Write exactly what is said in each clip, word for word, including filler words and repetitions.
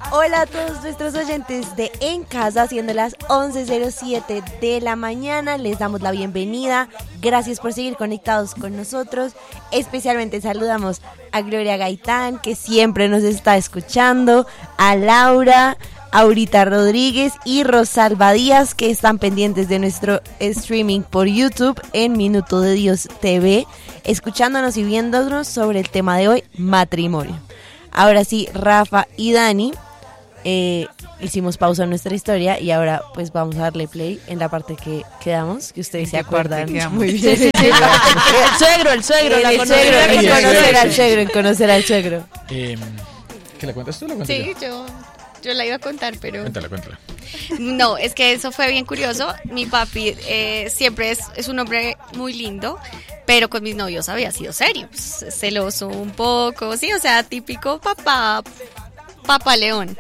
Hola a todos nuestros oyentes de En Casa, siendo las once cero siete de la mañana, les damos la bienvenida, gracias por seguir conectados con nosotros, especialmente saludamos a Gloria Gaitán, que siempre nos está escuchando, a Laura, Aurita Rodríguez y Rosalba Díaz, que están pendientes de nuestro streaming por YouTube en Minuto de Dios T V, escuchándonos y viéndonos sobre el tema de hoy, matrimonio. Ahora sí, Rafa y Dani, eh, hicimos pausa en nuestra historia y ahora pues vamos a darle play en la parte que quedamos, que ustedes se acuerdan muy bien. Sí, sí, sí. El suegro, el suegro, el, la el suegro, en conocer al suegro, en conocer al suegro. Eh, ¿Que la cuentas tú o la cuento Sí, yo? yo, yo la iba a contar, pero... Cuéntala, cuéntala. No, es que eso fue bien curioso. Mi papi eh, siempre es, es un hombre muy lindo, pero con mis novios había sido serio, pues, celoso un poco, sí, o sea, típico papá, papá león.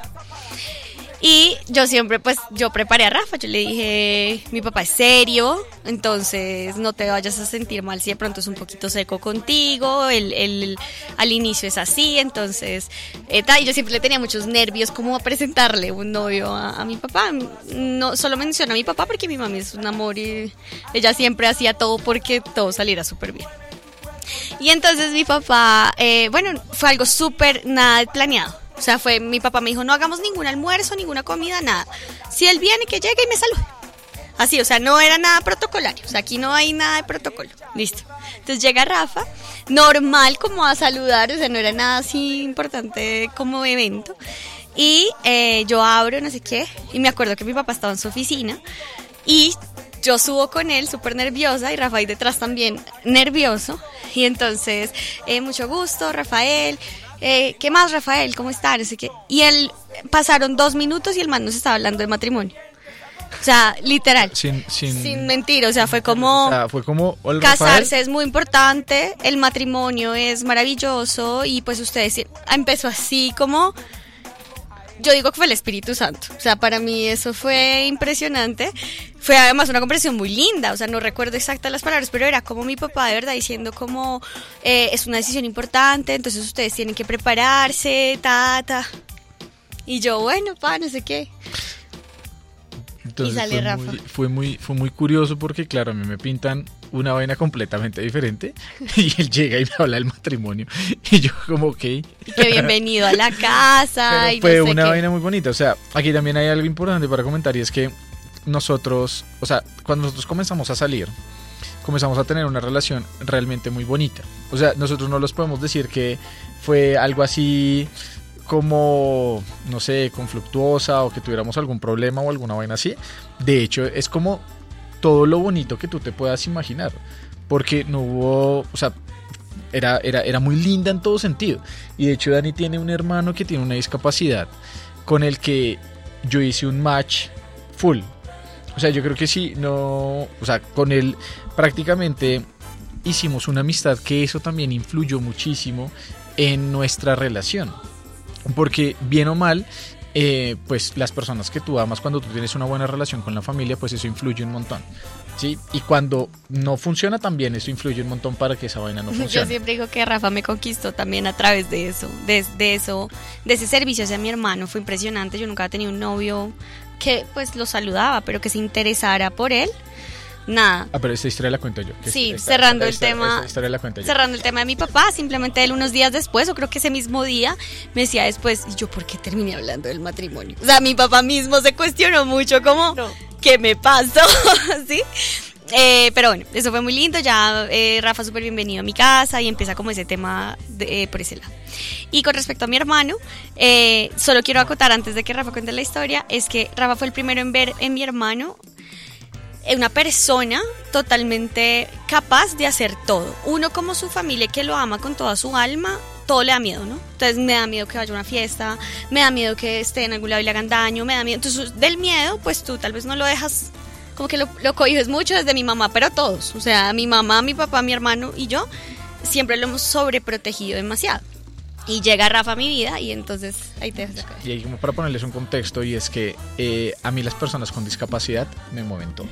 Y yo siempre, pues, yo preparé a Rafa, yo le dije, mi papá es serio, entonces no te vayas a sentir mal si de pronto es un poquito seco contigo, el, el, al inicio es así, entonces, eh, y yo siempre le tenía muchos nervios como a presentarle un novio a, a mi papá. No solo menciono a mi papá porque mi mami es un amor y ella siempre hacía todo porque todo saliera súper bien. Y entonces mi papá, eh, bueno, fue algo súper nada planeado. O sea, fue, mi papá me dijo, no hagamos ningún almuerzo, ninguna comida, nada. Si él viene, que llegue y me salude. Así, o sea, no era nada protocolario. O sea, aquí no hay nada de protocolo. Listo. Entonces llega Rafa, normal como a saludar, o sea, no era nada así importante como evento. Y eh, yo abro, no sé qué, y me acuerdo que mi papá estaba en su oficina y yo subo con él súper nerviosa y Rafael detrás también nervioso. Y entonces, eh, mucho gusto, Rafael. Eh, ¿Qué más, Rafael? ¿Cómo está? No sé qué. Y él, pasaron dos minutos y el man nos estaba hablando de matrimonio. O sea, literal. Sin, sin, sin mentir, o sea, fue como... O sea, fue como... Hola, casarse Rafael. es muy importante, el matrimonio es maravilloso y pues ustedes... Empezó así como... Yo digo que fue el Espíritu Santo. O sea, para mí eso fue impresionante. Fue además una conversación muy linda. O sea, no recuerdo exactas las palabras, pero era como mi papá de verdad diciendo como eh, es una decisión importante, entonces ustedes tienen que prepararse, ta, ta. Y yo, bueno, pa, no sé qué. Entonces y sale fue Rafa. Muy, fue, muy, fue muy curioso porque, claro, a mí me pintan una vaina completamente diferente y él llega y me habla del matrimonio y yo como, ok. Y que bienvenido a la casa. Pero y fue no sé una qué. vaina muy bonita. O sea, aquí también hay algo importante para comentar y es que nosotros, o sea, cuando nosotros comenzamos a salir, comenzamos a tener una relación realmente muy bonita. O sea, nosotros no los podemos decir que fue algo así como, no sé, conflictuosa o que tuviéramos algún problema o alguna vaina así. De hecho, es como todo lo bonito que tú te puedas imaginar, porque no hubo, o sea, era, era, era muy linda en todo sentido. Y de hecho Dani tiene un hermano que tiene una discapacidad con el que yo hice un match full. O sea, yo creo que sí, no, o sea, con él prácticamente hicimos una amistad que eso también influyó muchísimo en nuestra relación. Porque bien o mal, eh, pues las personas que tú amas, cuando tú tienes una buena relación con la familia, pues eso influye un montón, ¿sí? Y cuando no funciona también, eso influye un montón para que esa vaina no funcione. Yo siempre digo que Rafa me conquistó también a través de eso, de, de eso, de ese servicio hacia mi hermano. Fue impresionante. Yo nunca había tenido un novio que pues lo saludaba, pero que se interesara por él. Nada. Ah, pero esta historia la cuento yo. Sí, esta, cerrando esta, el esta, tema. Esta historia la cuento yo. Cerrando el tema de mi papá, simplemente él unos días después, o creo que ese mismo día, me decía después, ¿y yo por qué terminé hablando del matrimonio? O sea, mi papá mismo se cuestionó mucho, como, no. ¿Qué me pasó? ¿Sí? Eh, pero bueno, eso fue muy lindo. Ya eh, Rafa súper bienvenido a mi casa y empieza como ese tema de, eh, por ese lado. Y con respecto a mi hermano, eh, solo quiero acotar antes de que Rafa cuente la historia, es que Rafa fue el primero en ver en mi hermano una persona totalmente capaz de hacer todo. Uno como su familia que lo ama con toda su alma, todo le da miedo, ¿no? Entonces me da miedo que vaya a una fiesta, me da miedo que esté en algún lado y le hagan daño, me da miedo. Entonces del miedo, pues tú tal vez no lo dejas, como que lo, lo cohiges mucho desde mi mamá, pero todos, o sea, mi mamá, mi papá, mi hermano y yo, siempre lo hemos sobreprotegido demasiado. Y llega Rafa a mi vida y entonces ahí te dejas acá. Y ahí como para ponerles un contexto, y es que eh, a mí las personas con discapacidad me mueven todo.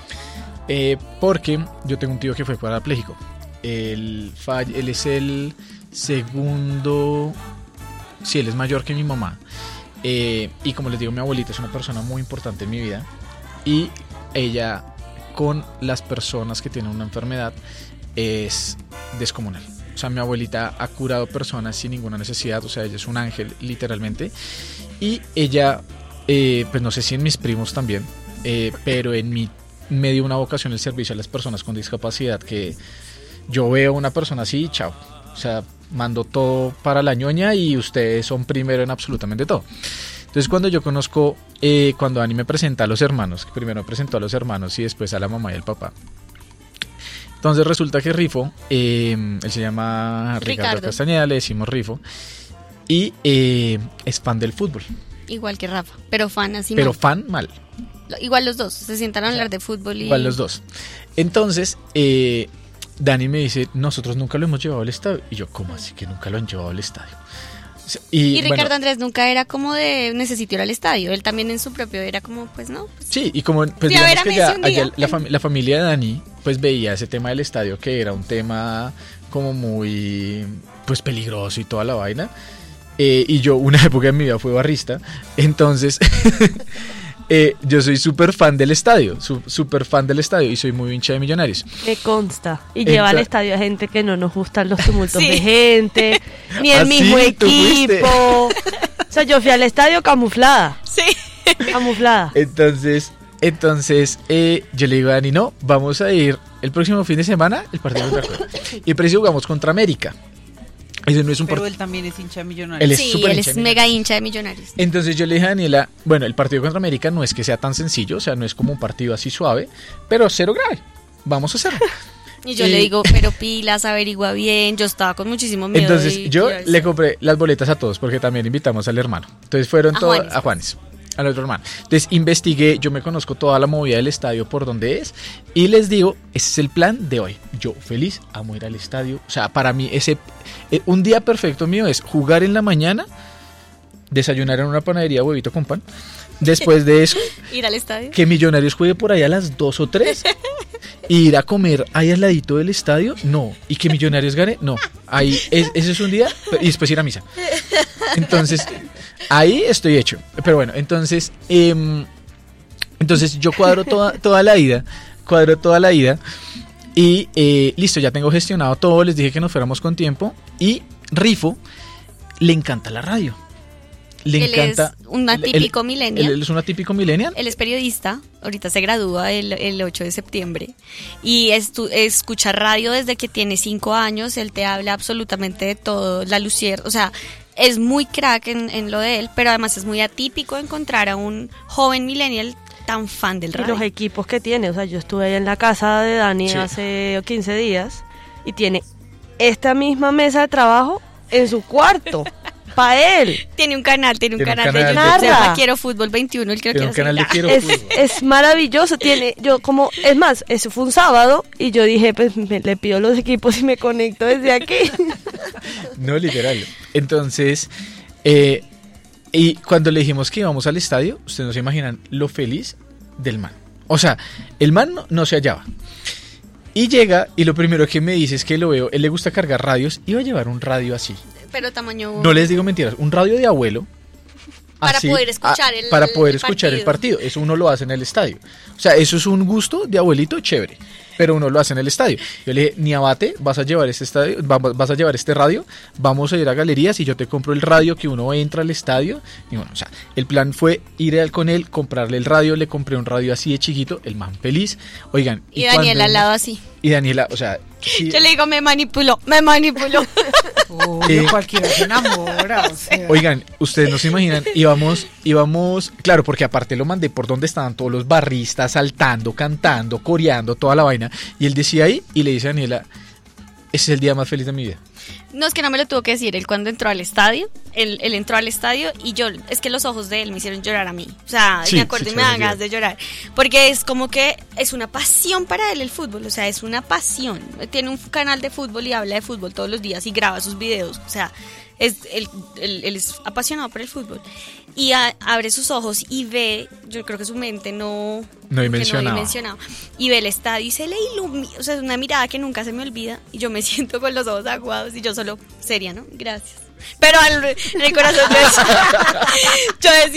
Eh, porque yo tengo un tío que fue cuadrapléjico. Él, fall- él es el segundo, sí, él es mayor que mi mamá. Eh, y como les digo, mi abuelita es una persona muy importante en mi vida. Y ella, con las personas que tienen una enfermedad, es descomunal. O sea, mi abuelita ha curado personas sin ninguna necesidad. O sea, ella es un ángel, literalmente. Y ella, eh, pues no sé si en mis primos también, eh, pero en mí me dio una vocación el servicio a las personas con discapacidad, que yo veo a una persona así y chao. O sea, mando todo para la ñoña y ustedes son primero en absolutamente todo. Entonces, cuando yo conozco, eh, cuando Dani me presenta a los hermanos, que primero me presentó a los hermanos y después a la mamá y al papá. Entonces resulta que Rifo, eh, él se llama Ricardo, Ricardo Castañeda, le decimos Rifo, y eh, es fan del fútbol. Igual que Rafa, pero fan así Pero mal. fan mal. Igual los dos, se sientan a hablar de fútbol y... Igual los dos. Entonces, eh, Dani me dice, nosotros nunca lo hemos llevado al estadio. Y yo, ¿cómo así que nunca lo han llevado al estadio? Y, y Ricardo bueno, Andrés nunca era como de necesito ir al estadio, él también en su propio era como, pues no. Pues, sí, y como pues, sí, digamos que ya, un día, allá la, fam- la familia de Dani pues veía ese tema del estadio, que era un tema como muy pues peligroso y toda la vaina. Eh, y yo una época en mi vida fui barrista, entonces eh, yo soy súper fan del estadio, su- súper fan del estadio y soy muy hincha de Millonarios. Me consta. Y Entra- lleva al estadio a gente que no nos gustan los tumultos Sí. de gente, ni el ¿Ah, mismo sí? ¿Tú fuiste? equipo. O sea, yo fui al estadio camuflada. Sí. Camuflada. Entonces, entonces eh, yo le digo a Dani, no, vamos a ir el próximo fin de semana, el partido contra Colombia. Y por eso jugamos contra América. Ese no es un Pero partido. él también es hincha de Millonarios. Él es Sí, súper él hincha es de mega hincha de Millonarios. Entonces yo le dije a Daniela, bueno, el partido contra América no es que sea tan sencillo, o sea, no es como un partido así suave, pero cero grave. Vamos a hacerlo. Y yo Y- le digo, pero pilas, averigua bien. Yo estaba con muchísimo miedo. Entonces de- yo de- le compré las boletas a todos porque también invitamos al hermano. Entonces fueron A todos Juanes. a Juanes, al otro hermano. Entonces investigué, yo me conozco toda la movida del estadio por donde es y les digo, ese es el plan de hoy. Yo feliz, amo ir al estadio. O sea, para mí ese eh, un día perfecto mío es jugar en la mañana, desayunar en una panadería huevito con pan. Después de eso, Ir al estadio. que Millonarios juegue por ahí a las dos o tres y ir a comer ahí al ladito del estadio, no. Y que Millonarios gane, no. Ahí, es, ese es un día y después ir a misa. Entonces, ahí estoy hecho. Pero bueno, entonces, eh, entonces yo cuadro toda, toda la ida, cuadro toda la ida y eh, listo, ya tengo gestionado todo, les dije que nos fuéramos con tiempo y Rifo le encanta la radio. Le Él encanta. es un atípico él- millennial. Él es un atípico millennial. Él es periodista, ahorita se gradúa el, el ocho de septiembre y estu- escucha radio desde que tiene cinco años, él te habla absolutamente de todo, la lucier, o sea, es muy crack en, en lo de él, pero además es muy atípico encontrar a un joven millennial tan fan del Y los radio. equipos que tiene. O sea, yo estuve ahí en la casa de Dani Sí. hace quince días y tiene esta misma mesa de trabajo en su cuarto. Para él. Tiene un canal, tiene un Tiene un canal, canal de de- YouTube, se Narra. llama Quiero Fútbol veintiuno, el que lo Tiene un quiera canal de seguir. Quiero Es, Fútbol. es maravilloso. Tiene, yo como, es más, eso fue un sábado y yo dije, pues me, le pido los equipos y me conecto desde aquí. No, literal. Entonces, eh, y cuando le dijimos que íbamos al estadio, ustedes no se imaginan lo feliz del man. O sea, el man no, no se hallaba. Y llega y lo primero que me dice es que lo veo, él le gusta cargar radios, iba a llevar un radio así. Pero tamaño... No les digo mentiras, un radio de abuelo. Para poder escuchar ah, el- Para poder el escuchar el partido. partido. Eso uno lo hace en el estadio. O sea, eso es un gusto de abuelito chévere. Pero uno lo hace en el estadio. Yo le dije, ni abate, vas a llevar este estadio, vamos- vas a llevar este radio, vamos a ir a galerías y yo te compro el radio que uno entra al estadio. Y bueno, o sea, el plan fue ir al- con él, comprarle el radio, le compré un radio así de chiquito, el man feliz. Oigan. Y Daniel cuando- al lado así. Y Daniela, o sea, sí, Yo le digo, me manipuló, me manipuló. Obvio, Eh, cualquiera se enamora. O sea. oigan, ustedes no se imaginan, íbamos, íbamos, claro, porque aparte lo mandé por donde estaban todos los barristas saltando, cantando, coreando, toda la vaina. Y él decía ahí, y le dice a Daniela, ese es el día más feliz de mi vida. No, es que no me lo tuvo que decir. Él cuando entró al estadio, él, él entró al estadio y yo, es que los ojos de él me hicieron llorar a mí. O sea, Sí, me acuerdo sí, y me dan claro, ganas de llorar. Porque es como que es una pasión para él el fútbol. O sea, es una pasión. Tiene un canal de fútbol y habla de fútbol todos los días y graba sus videos. O sea, es, él, él, él es apasionado por el fútbol. Y a- abre sus ojos y ve, yo creo que su mente no... No que dimensionaba. dimensionaba. Y ve el estadio y se le ilumina. O sea, es una mirada que nunca se me olvida. Y yo me siento con los ojos aguados y yo solo, seria, ¿no? Gracias. Pero al, en el corazón de yo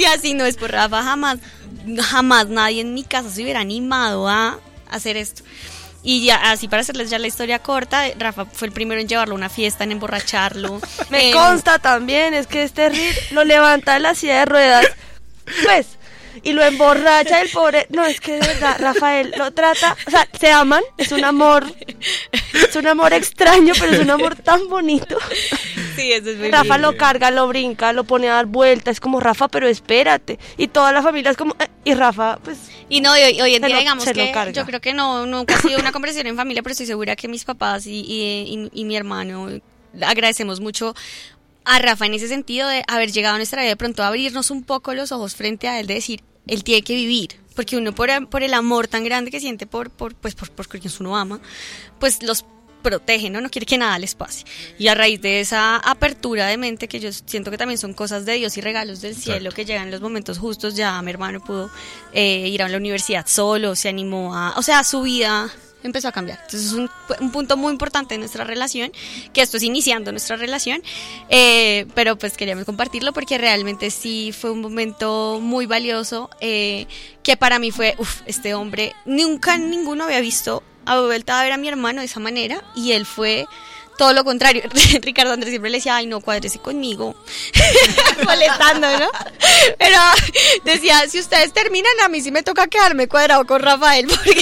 Oiga, si no es por Rafa, jamás, jamás nadie en mi casa se hubiera animado a hacer esto. Y ya, así para hacerles ya la historia corta, Rafa fue el primero en llevarlo a una fiesta, en emborracharlo. Me en... consta también, es que este Rick lo levanta en la silla de ruedas, pues, y lo emborracha el pobre. No, es que de verdad, Rafael lo trata, o sea, se aman, es un amor, es un amor extraño, pero es un amor tan bonito. Sí, eso es muy Rafa lindo. lo carga, lo brinca, lo pone a dar vueltas, es como Rafa, pero espérate. Y toda la familia es como, eh, y Rafa, pues... Y no, y hoy, hoy en Se día lo- digamos se lo que carga. yo creo que no, nunca ha sido una conversación en familia, pero estoy segura que mis papás y, y, y, y mi hermano agradecemos mucho a Rafa en ese sentido de haber llegado a nuestra vida, de pronto abrirnos un poco los ojos frente a él, de decir, él tiene que vivir, porque uno por, por el amor tan grande que siente por, por, pues, por, por quienes uno ama, pues los protege, ¿no? No quiere que nada les pase. Y a raíz de esa apertura de mente, que yo siento que también son cosas de Dios y regalos del cielo, Exacto. que llegan en los momentos justos, ya mi hermano pudo eh, ir a la universidad solo, se animó a... O sea, su vida empezó a cambiar. Entonces es un, un punto muy importante de nuestra relación, que esto es iniciando nuestra relación, eh, pero pues queríamos compartirlo porque realmente sí fue un momento muy valioso, eh, que para mí fue, uff, este hombre, nunca ninguno había visto a vuelta a ver a mi hermano de esa manera, y él fue todo lo contrario. Ricardo Andrés siempre le decía, ay no, cuádrese conmigo, molestando, ¿no? Pero decía, si ustedes terminan, a mí sí me toca quedarme cuadrado con Rafael, porque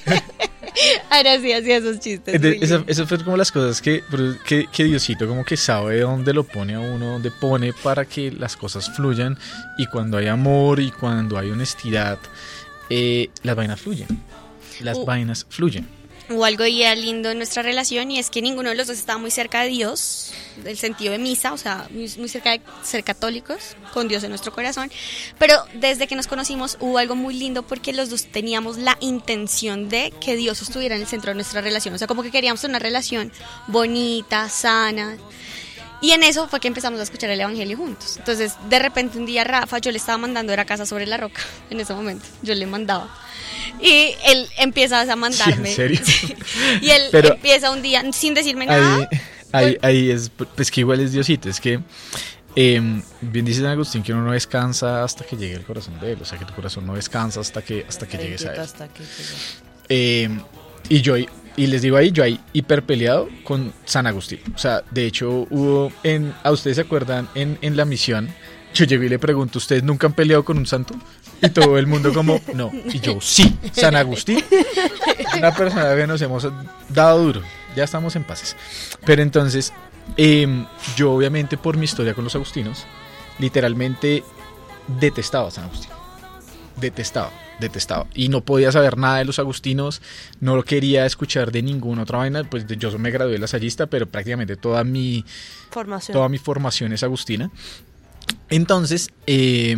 ahora sí hacía esos chistes. Ente- muy Esa, lindos. esa fue como las cosas que, pero que, que Diosito como que sabe dónde lo pone a uno, dónde pone para que las cosas fluyan, y cuando hay amor y cuando hay honestidad, eh, las vainas fluyen. Las Uh. vainas fluyen. Hubo algo ya lindo en nuestra relación, y es que ninguno de los dos estaba muy cerca de Dios, del sentido de misa, o sea, muy, muy cerca de ser católicos, con Dios en nuestro corazón, pero desde que nos conocimos hubo algo muy lindo porque los dos teníamos la intención de que Dios estuviera en el centro de nuestra relación, o sea, como que queríamos una relación bonita, sana. Y en eso fue que empezamos a escuchar el evangelio juntos. Entonces, de repente un día Rafa, yo le estaba mandando, era Casa sobre la Roca, en ese momento, yo le mandaba. Y él empieza a mandarme. Sí, ¿en serio? Sí. Y él Pero- empieza un día sin decirme nada. Ahí, ahí, ahí es, pues que igual es Diosito, es que eh, bien dice San Agustín que uno no descansa hasta que llegue el corazón de él, o sea que tu corazón no descansa hasta que, hasta que llegues a él. Hasta que llegue. Eh, y yo, y les digo ahí, yo ahí hiper peleado con San Agustín. O sea, de hecho hubo, en, ¿a ustedes se acuerdan en, en la misión? Yo llego y le pregunto, ¿ustedes nunca han peleado con un santo? Y todo el mundo como, no. Y yo, sí, San Agustín, una persona que nos hemos dado duro, ya estamos en paces. Pero entonces, eh, yo obviamente por mi historia con los agustinos, literalmente detestaba a San Agustín. Detestaba, detestaba. Y no podía saber nada de los agustinos, no lo quería escuchar de ninguna otra vaina. Pues yo me gradué de lasallista, pero prácticamente toda mi, Formación. toda mi formación es agustina. Entonces, eh,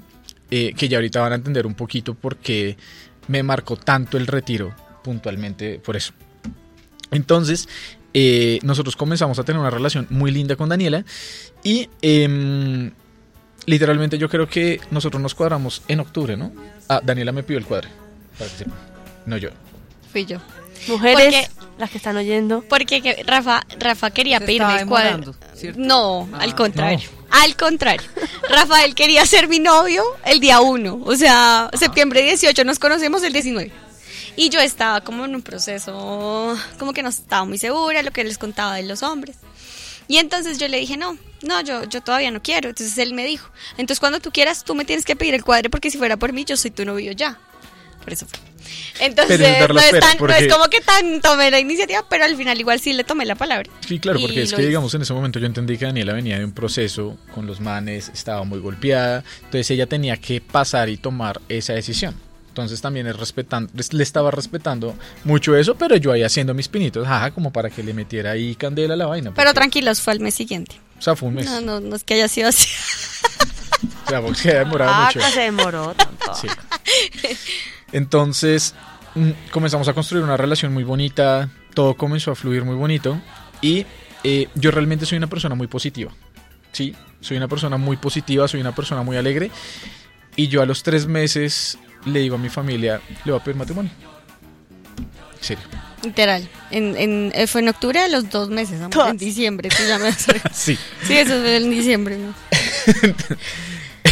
eh, que ya ahorita van a entender un poquito por qué me marcó tanto el retiro, puntualmente por eso. Entonces, eh, nosotros comenzamos a tener una relación muy linda con Daniela y eh, literalmente yo creo que nosotros nos cuadramos en octubre, ¿no? Ah, Daniela me pidió el cuadre, para que sepan. No yo. Fui yo. Mujeres, Porque- las que están oyendo. Porque que Rafa, Rafa quería Se pedirme estaba el cuadro. demorando, ¿cierto? No, Ah. al contrario. Al contrario. Rafael quería ser mi novio el día uno. O sea, septiembre dieciocho nos conocemos el diecinueve. Y yo estaba como en un proceso, como que no estaba muy segura, lo que les contaba de los hombres. Y entonces yo le dije, no, no, yo, yo todavía no quiero. Entonces él me dijo, entonces cuando tú quieras, tú me tienes que pedir el cuadre, porque si fuera por mí, yo soy tu novio ya. Por eso fue. Entonces, Pero es dar la no, es espera, tan- no porque- es como que tan tomé la iniciativa, pero al final igual sí le tomé la palabra. Sí, claro, Y porque es lo que hice. digamos en ese momento yo entendí que Daniela venía de un proceso con los manes, estaba muy golpeada, entonces ella tenía que pasar y tomar esa decisión. Entonces también es respetando, le estaba respetando mucho eso, pero yo ahí haciendo mis pinitos, jaja, como para que le metiera ahí candela a la vaina. Pero porque, tranquilos, fue al mes siguiente. O sea, fue un mes. No, no, no es que haya sido así. O sea, porque se había demorado Ah, mucho. que se demoró tanto. Sí. Entonces mm, comenzamos a construir una relación muy bonita, todo comenzó a fluir muy bonito y eh, yo realmente soy una persona muy positiva, sí, soy una persona muy positiva, soy una persona muy alegre y yo a los tres meses le digo a mi familia, le voy a pedir matrimonio. En serio. Literal. En, en, eh, fue en octubre a los dos meses, amor, en diciembre. Tú ya me... Sí. Sí, eso fue en diciembre. ¿No?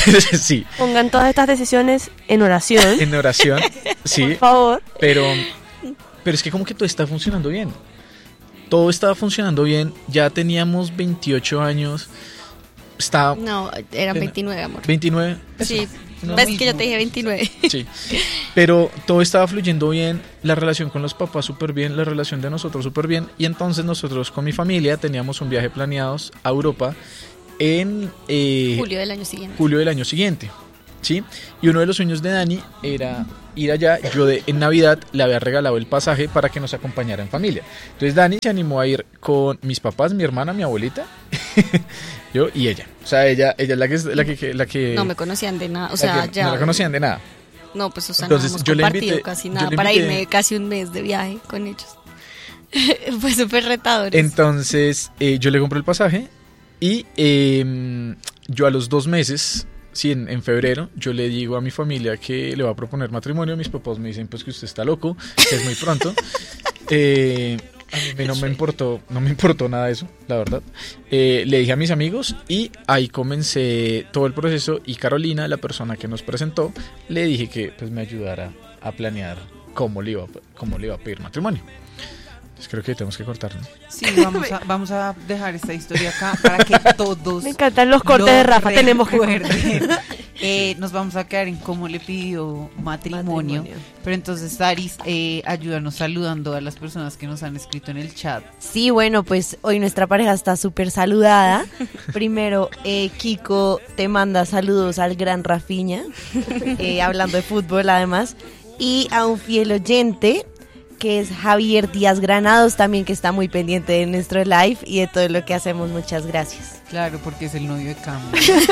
Sí, Pongan todas estas decisiones en oración, en oración, sí, por favor. pero, pero es que como que todo está funcionando bien. Todo estaba funcionando bien, ya teníamos veintiocho años, estaba No, eran Era- veintinueve, amor. veintinueve. eso, Sí, no, ves mismo. que yo te dije veintinueve. sí. Pero todo estaba fluyendo bien, la relación con los papás súper bien, la relación de nosotros súper bien. Y entonces nosotros con mi familia teníamos un viaje planeados a Europa en eh, Julio del año siguiente. julio del año siguiente, ¿sí? Y uno de los sueños de Dani era ir allá. Yo de, en Navidad le había regalado el pasaje para que nos acompañara en familia. Entonces Dani se animó a ir con mis papás, mi hermana, mi abuelita, yo y ella. O sea, ella, ella es la que, es- la que, la que No me conocían de nada, o la sea, que ya. no la conocían de nada. No, pues o sea, Entonces, no hemos yo le compartido invité- casi yo nada le para invité- irme casi un mes de viaje con ellos. Fue súper retador. Entonces eh, yo le compré el pasaje y eh, yo a los dos meses, sí, en, en febrero, yo le digo a mi familia que le va a proponer matrimonio. Mis papás me dicen pues que usted está loco, que es muy pronto. Eh, a mí no me importó, no me importó nada de eso, la verdad. Eh, le dije a mis amigos y ahí comencé todo el proceso. Y Carolina, la persona que nos presentó, le dije que pues me ayudara a planear cómo le iba, cómo le iba a pedir matrimonio. Entonces creo que tenemos que cortar, ¿no? Sí, vamos a, vamos a dejar esta historia acá para que todos Me encantan los cortes lo de Rafa, tenemos que recuerden. Eh, nos vamos a quedar en cómo le pidió matrimonio. Matrimonio. Pero entonces, Daris, eh, ayúdanos saludando a las personas que nos han escrito en el chat. Sí, bueno, pues hoy nuestra pareja está súper saludada. Primero, eh, Kiko te manda saludos al gran Rafiña, eh, hablando de fútbol además, y a un fiel oyente que es Javier Díaz Granados, también que está muy pendiente de nuestro live y de todo lo que hacemos. Muchas gracias. Claro, porque es el novio de Cam.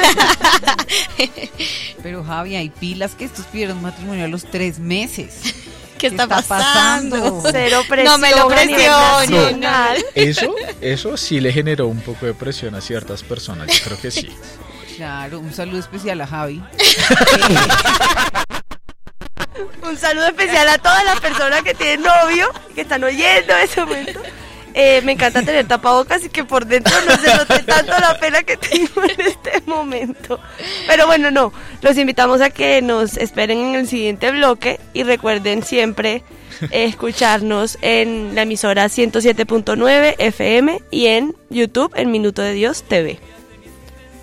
Pero Javi, hay pilas que estos pidieron matrimonio a los tres meses. ¿Qué está, pasando? Cero presión. No me lo a nivel presiones. nacional. Eso, eso sí le generó un poco de presión a ciertas personas, yo creo que sí. Claro, un saludo especial a Javi. Un saludo especial a todas las personas que tienen novio, que están oyendo en ese momento. Eh, me encanta tener tapabocas y que por dentro no se note tanto la pena que tengo en este momento. Pero bueno, no, los invitamos a que nos esperen en el siguiente bloque y recuerden siempre eh, escucharnos en la emisora ciento siete punto nueve F M y en YouTube en Minuto de Dios T V.